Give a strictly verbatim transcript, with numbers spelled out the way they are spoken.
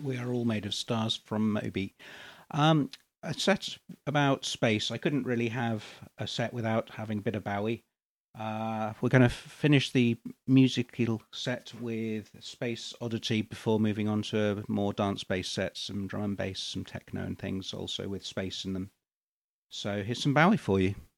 We Are All Made of Stars from Moby. Um, a set about space. I couldn't really have a set without having a bit of Bowie. Uh, we're going to finish the musical set with Space Oddity before moving on to more dance-based sets, some drum and bass, some techno and things, also with space in them. So here's some Bowie for you.